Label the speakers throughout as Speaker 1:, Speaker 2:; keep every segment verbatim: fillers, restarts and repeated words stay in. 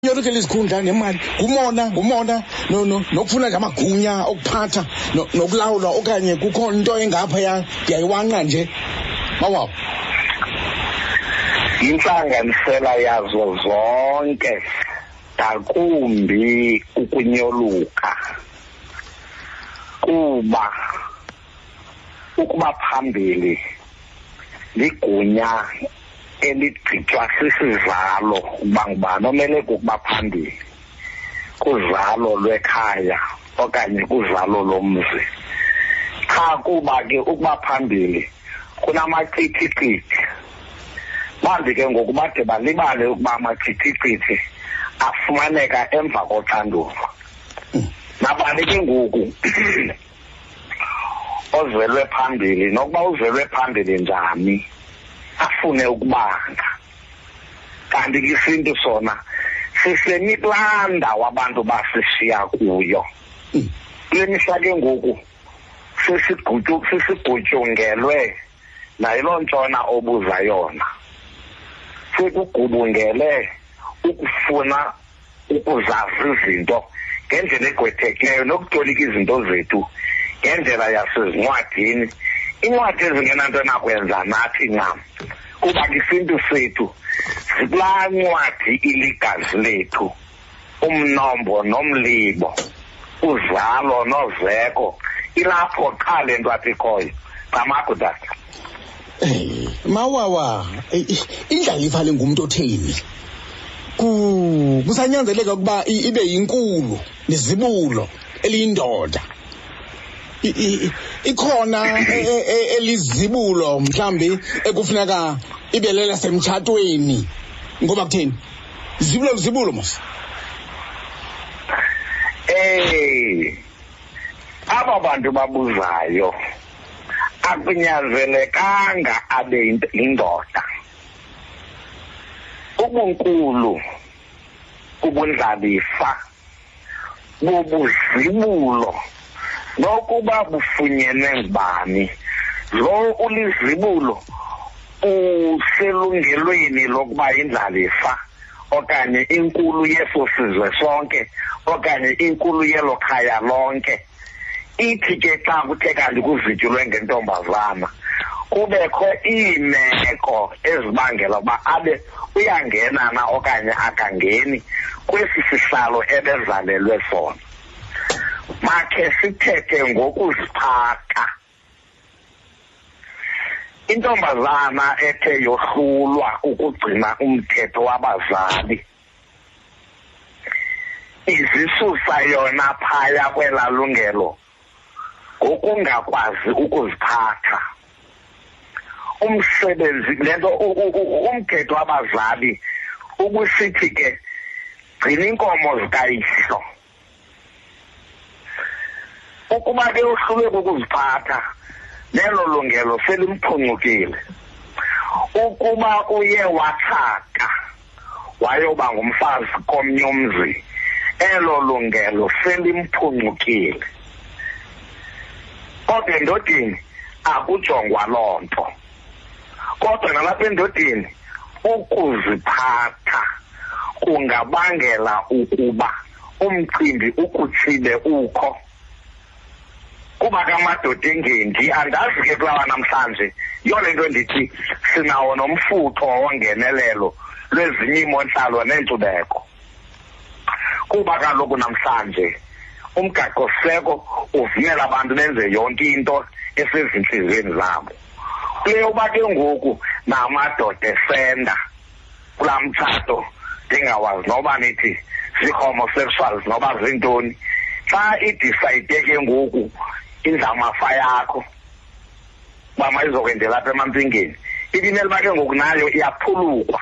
Speaker 1: yonke lezikhundla nemali ngumona ngumona no no nokufuna nje amagunya okuphatha nokulawula okanye kukho into engapha ya ndiyayiwanqa nje mawawo
Speaker 2: intlanganisela yazo zonke ngakumbi ukunyoluka kuba ukuba phambili ligunya eligqitywa sisizalo ukuba ngubani omele kukuba phambili kuzalo lwekhaya okanye kuzalo lomzi. Cha kuba ke ukuba phambili kunamachithichithi bambi ke ngoku bade balibale ukuba amachithichithi afumaneka emva koxanduva. Nabani ke ngoku ozelwe phambili nokuba uzelwe phambili njani afune ukubanga kanti isintu sona sisemiplanda wabantu basishiya kuyo. Kule mihla ke ngoku sisigutyu sisigutyungelwe nayiloo ntshona obuza yona, sekugubungele ukufuna ukuzazi izinto ngendlela egwethekileyo nokutolika izinto zethu ngendlela yasezincwadini, incwadi ezingenanto nakwenza nathi ncam kuba isintu sethu zikulaa ncwadi iligazi lethu, umnombo nomlibo, uzalo nozeko, ilapho qha le nto athi ikhoyo qamakudata.
Speaker 1: Eh mawawa indlalifa lengumuntu otheni kusanyanzeleka ukuba ibe yinkulu nezibulo eliyindoda. Ikhona elizibulo mhlambi ekufuneka ibelela semtshatweni ngoba kutheni zibulo zibulo mos.
Speaker 2: Eh aba bantu babuzayo akunyanzelekanga abe indoda. Ubunkulu ubundlalifa bubuzibulo nokuba bufunyene ngubani lo ulizibulo uselungelweni lokuba indlalifa okanye inkulu yeso sizwe sonke okanye inkulu yelo khaya lonke. Ithi ke xa kuthe kanti kuzityulwe ngentombazana kubekho iimeko ezibangela uba abe uyangena na okanye akangeni kwesi sihlalo ebezalelwe sona. Makhe sithethe ngokuziphatha. Intombazana ethe yohlulwa ukugcina umthetho wabazali izisusa yona phaya kwelalungelo ngokungakwazi ukuziphatha. Umsebenzi lento umthetho wabazali ubusithi ke gcina inkomo zikayihlo. Ukuba ke uhlulwe ukuziphatha lelo lungelo selimphungukile. Ukuba uye wathaka wayoba ngumfazi komnye umzi elo lungelo selimphungukile. Kodwa endodeni akujongwa loo nto. Kodwa nalapha endodeni ukuziphatha kungabangela ukuba umcimbi ukutsibe ukho. Kuba kamadoda engendi andazi ke kulawa namhlanje yole nto ndithi sinawo nomfutho wongenelelo lwezinye imontlalo neenkcubeko. Kuba kaloku namhlanje umgaqo seko uvumela abantu benze yonke into esezinhliziyweni zabo. Kuleyo uba ke ngoku namadoda esenda kulaa mtshato ndingawazi noba nithi zii-homosexuals noba zintoni, xa idisayide ke ngoku indlamafa yakho uba mayizokwendela apha emampingeni ibimele uba ke ngoku nayo iyaphulukwa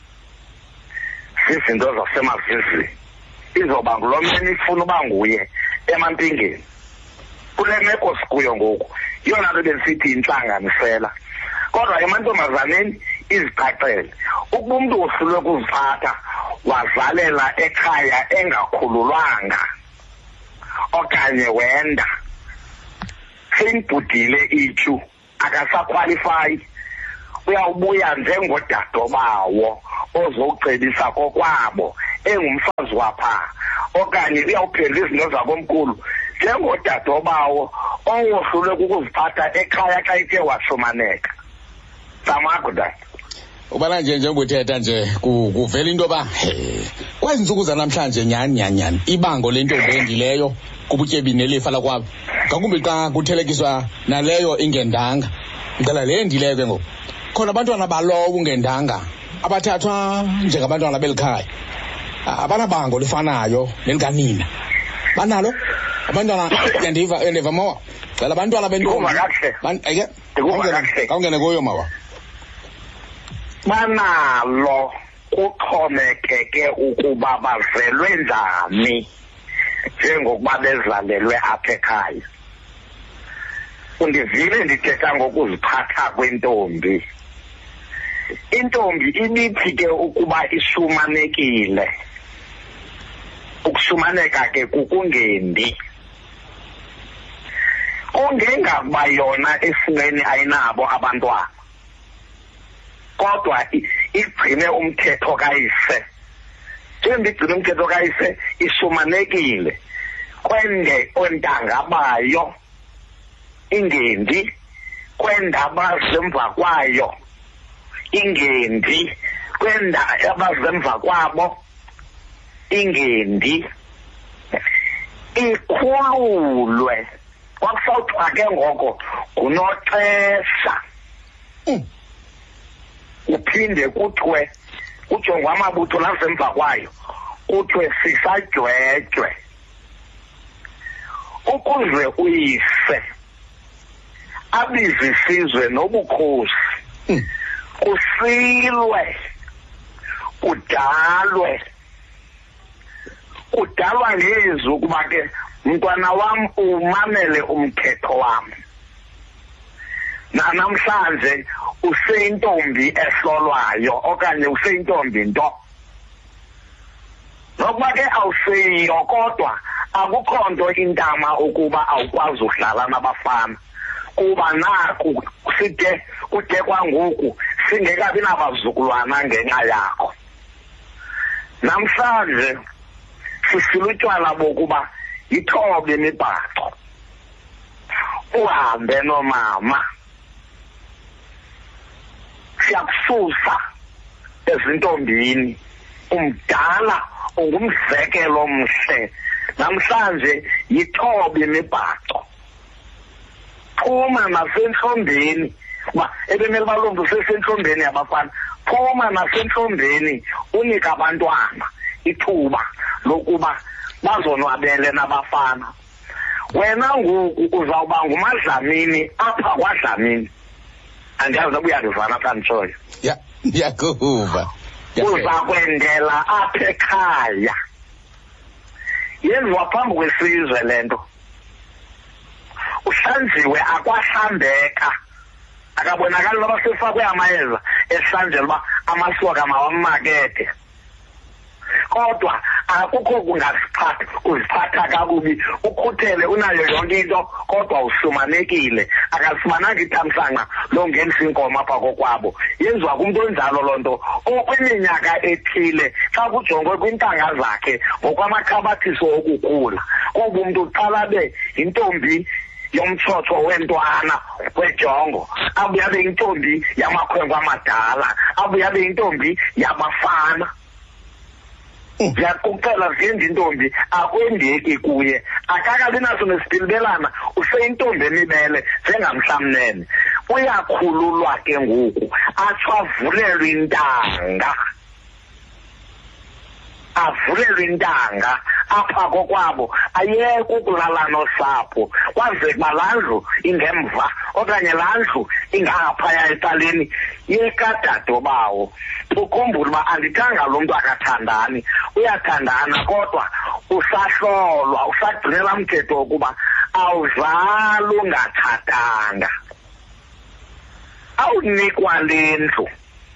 Speaker 2: zizinto zasemazizini, izoba ngulo meni ifuna uba nguye emampingeni. Kule meko sikuyo ngoku yona nto besithi intlanganisela. Kodwa emantombazaneni izicacele ukuba umntu wohlulwe kuziphatha wazalela ekhaya engakhululwanga okanye wenda seyibhudile ityu akasakwalifayi uyawubuya njengodadobawo ozocebisa kokwabo engumfazi wapha, okanye uyawuphendla izinto zakomkhulu njengodadobawo owohlulwe kukuziphatha ekhaya xa ithe washumaneka. Samaguda
Speaker 1: ubala nje njengothetha nje kuvela into ba kwezi ntsuku zanamhlanje nyani nyani nyani ibango lentombi endileyo kubutyebi nelifa lakwabo, ngakumbi xa kuthelekiswa naleyo ingendanga. Ngicela le endileyo ke ngoku khona abantwana balowo ungendanga abathathwa njengabantwana beli khaya, abanabango lifanayo nelikanina. Banalo abantwana yandiva endiva mawa cela abantwana bentombi ake kawungene kuyo mawa.
Speaker 2: Banalo, kuxhomekeke ukuba bavelwe njani njengokuba bezalelwe apha ekhaya. Undivile ndithetha ngokuziphatha kwentombi. Intombi ibithi ke ukuba ishumanekile. Ukushumaneka ke kukungendi. Kungengakuba yona esingeni ayinabo abantwana, kodwa igcine umthetho kayise. Njengoba igcine umthetho kayise ishumanekile, kwende ontanga bayo ingendi, kwenda abazemva kwayo ingendi, kwenda abazemva kwabo ingendi. Ikhululwe kwakusawuthiwa ke ngoko ngunoxesha. Uphinde kuthiwe ujongwa amabutho lasemva kwayo kuthiwe sisajwejwe, ukuze uyise abize isizwe nobukhosi, kusilwe, kudalwe. Kudalwa ngezi ukuba ke mntwana wam umamele umthetho wam. Namhlanje useyintombi ehlolwayo okanye useyintombi nto. Nokuba ke awuseyiyo kodwa akukho nto intama ukuba awukwazi udlala nabafana, kuba naku side kude kwangoku singekabi nabazukulwana ngenxa yakho. Namhlanje sisilutywala bokuba yithobe imibhaco, uhambe nomama, siyakususa ezintombini, umdala ungumzekelo omhle. Namhlanje yithobe imibhaco, phuma nasentlombeni, kuba ebemele balombi usesentlombeni yabafana, phuma nasentlombeni unika abantwana ithuba lokuba bazonwabele nabafana. Wena ngoku uzawuba ngumadlamini apha kwadlamini. Andiyazi noba uyandivana xa nditshoyo.
Speaker 1: Ya, ndiyakuva.
Speaker 2: Uza kwendela apha ekhaya. Yenziwa phambi kwesizwe le nto. Uhlanjiwe akwahlambeka. Akabonakali noba sefakwe amayeza ehlanjela uba amasoka mawamakethe. Kodwa akukho kungaziphatha uziphatha kakubi, ukhuthele unayo yonke into kodwa usumanekile. Akasimananga ithamsanqa longenisa inkomo apha kokwabo. Yenziwa kumntu onjalo loo nto okwiminyaka ethile xa kujongwe kwintanga zakhe ngokwamakhabathiso okukhula, kuba umntu uqala abe yintombi yomtsotso wentwana wejongo, abuye abe yintombi yamakhwenkwe amadala, abuye abe yintombi yabafana. Ndiyakucela zenze intombi akwendeki kuye, akakabi naso nesipilibelana, useyintombi emibele njengamhlamnene. Uyakhululwa ke ngoku atsho avulelwe intanga, avulelwe intanga apha kokwabo, ayeke ukulala nosapho kwazeke uba laa ndlu ingemva okanye laa ndlu ingaphaya ecaleni yekadadobawo. Ukhumbule uba andithanga lo mntu akathandani, uyathandana kodwa usahlolwa, usagcinela mthetho wokuba awuzali ungatshatanga, awunikwa le ndlu.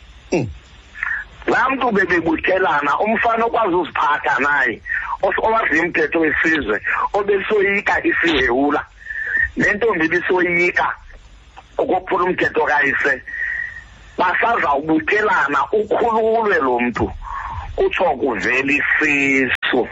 Speaker 2: Laa mntu bebebuthelana, umfana okwazi uziphatha naye, owazi umthetho wesizwe, obesoyika basazawubuthelana ukhululwe lo mntu kutsho kuvela isisu.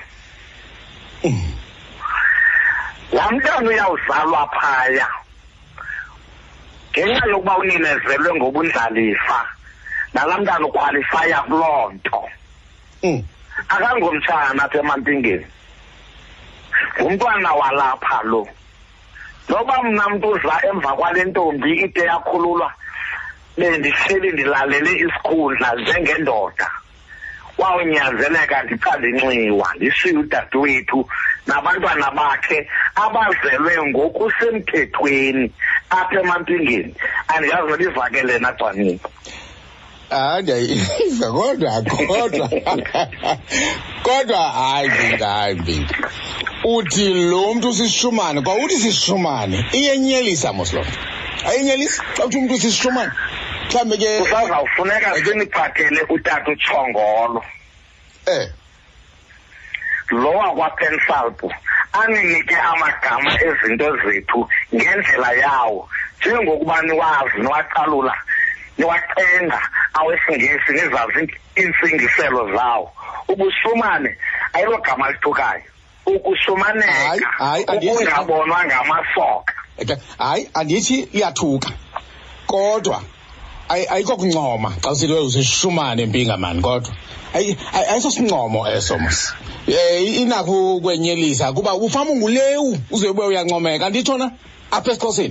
Speaker 2: Laa mntana uyawuzalwa phaya ngenxa yokuba uninezelwe ngobundlalifa, nalaa mntana ukhwalifaya kuloo nto. Akangomtshana apha eMampingeni, ngumntwana walapha lo. Noba mna mntu uza emva kwale ntombi ide yakhululwa bendihleli ndilalele isikhundla njengendoda, wawunyanzeleka ndiqale inxiwa ndishiye udadewethu nabantwana bakhe abazelwe ngokusemthethweni apha eMampingeni. Andiyazi noba ivakele nagcwanini.
Speaker 1: Ah, ndiyayiva kodwa kodwa kodwa hayi Mpinga, hayi Mpinga. Uthi lo mntu usisishumane, kwa uthi sisishumane iyenyelisa mos lo mntu. Ayenyelisa xa uthi umntu usisishumane. Mhlawumbe ke
Speaker 2: kusazawufuneka siniphathele utata uTshongolo.
Speaker 1: Eh.
Speaker 2: Lo wakwaPensalp aninike amagama ezinto zethu ngendlela yawo, njengokuba niwazi niwacalula niwacenga awesingesi nizazi intsingiselo zawo. Ubushumane ayilogama lithukayo. Ukusumaneka ukungabonwa ngamasoka.
Speaker 1: Hayi, andithi iyathuka kodwa ayikho kuncoma xa usithi usishumane Mpinga mani, kodwa ayisosincomo eso mos. Inakho ukwenyelisa kuba ufama ungulewu uzobe uyancomeka ndithona apha esiXhoseni.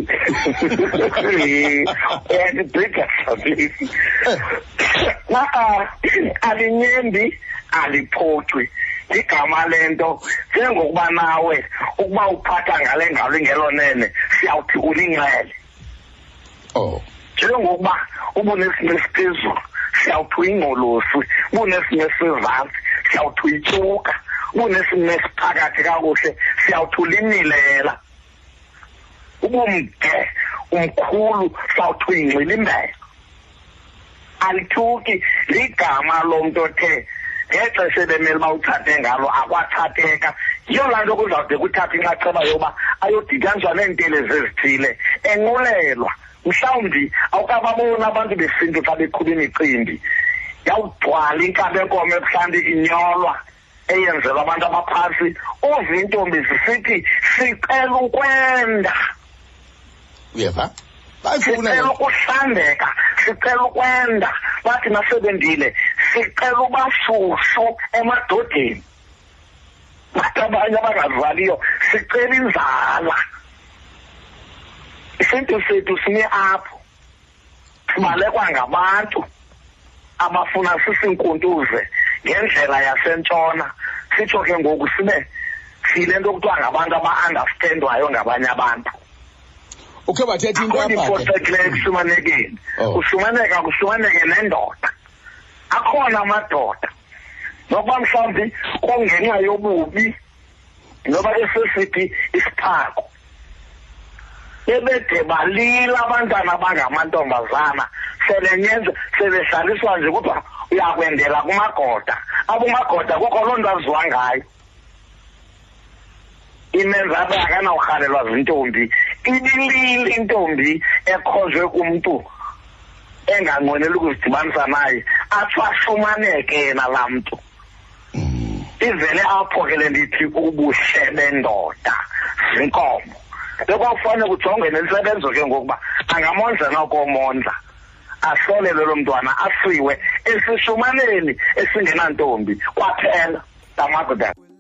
Speaker 2: Alinyembi aliphoxwi igama lento, njengokuba nawe ukuba uphatha ngale ngalo ingelo nene siyawuthi ulinxele.
Speaker 1: Oh.
Speaker 2: Njengokuba ubunesinye esiphezulu siyawuthi uyingqolosi, ubunesinye esizantsi siyawuthi uyityuka, ubunesinye esiphakathi kakuhle siyawuthi ulimilela, ubumde umkhulu siyawuthi uyingxilimbela. Alithuki ligama lomntu othe ngexesha ebemele uba uthathe ngalo akwathatheka. Yiyo laa nto kuzawude kuthathe inxaxheba yoba ayodityaniswa neentelezi ezithile enqulelwa. Mhlawumbi awukababoni abantu besintu xa beqhuba imicimbi, yawugcwala inkabi enkomo ebuhlanti inyolwa eyenzelwa abantu abaphantsi. Uve iintombi zisithi sicela ukwenda.
Speaker 1: Uyeva?
Speaker 2: Sicela ukuhlambeka, sicela ukwenda. Bathi nasebendile sicela uba shushu emadodeni. Bathi abanye abangazaliyo sicela inzala. Isintu sethu sime apho, sibalekwa ngabantu abafuna sisinkuntuze ngendlela yasentshona. Sitsho ke ngoku sibe sile nto kuthiwa ngabantu aba-understandwayo ngabanye abantu.
Speaker 1: Ukhe bathetha into apha ke
Speaker 2: kusumanekeni. Kusumaneka kusumaneke nendoda. Akhona amadoda nokuba mhlawumbi kungenxa yobubi noba esesithi isiphako bebede balila abantwana abangamantombazana selenyenza sebehlaliswa nje kuthiwa uyakwendela kumagoda. Abomagoda kukho loo nto aziwa ngayo imenza abe akanawurhalelwa zintombi. Ibilile intombi ekhozwe kumntu enganqweneli ukuzidibanisa naye atsho ashumaneke yena laa mntu. Ivele apho ke le ndithi ubuhle bendoda zinkomo. Bekwafane kujongwe nentsebenzo ke ngokuba angamondla nokomondla, ahlolelwe lo mntwana asiwe esishumaneni esingenantombi kwaphela. Tamadoda.